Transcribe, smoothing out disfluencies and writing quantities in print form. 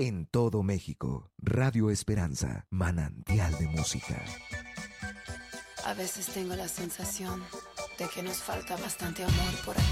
En todo México, Radio Esperanza, manantial de música. A veces tengo la sensación de que nos falta bastante amor por aquí.